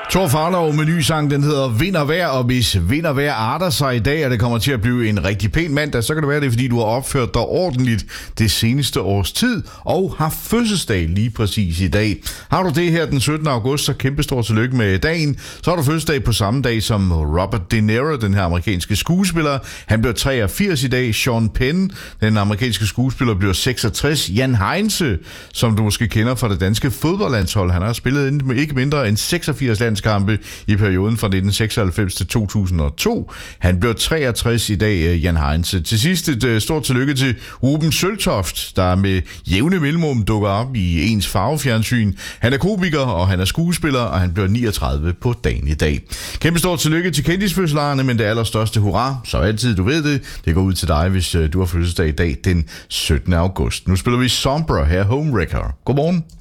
Thor Farlov med ny sang, den hedder Vind og Vejr, og hvis vind og vejr arter sig i dag, og det kommer til at blive en rigtig pæn mandag, så kan det være det, fordi du har opført dig ordentligt det seneste års tid, og har fødselsdag lige præcis i dag. Har du det her den 17. august, så kæmpestor tillykke med dagen. Så har du fødselsdag på samme dag som Robert De Niro, den her amerikanske skuespiller. Han bliver 83 i dag. Sean Penn, den amerikanske skuespiller, bliver 66. Jan Heinze, som du måske kender fra det danske fodboldlandshold, han har spillet ikke mindre end 86 landskampe i perioden fra 1996 til 2002. Han blev 63 i dag, Jan Heinze. Til sidst et stort tillykke til Ruben Søltoft, der med jævne mellemrum dukker op i ens farvefjernsyn. Han er komiker, og han er skuespiller, og han bliver 39 på dagen i dag. Kæmpe stort tillykke til kendisfødselarerne, men det allerstørste hurra, så altid du ved det går ud til dig, hvis du har fødselsdag i dag den 17. august. Nu spiller vi Sombra her, Homewrecker. Godmorgen.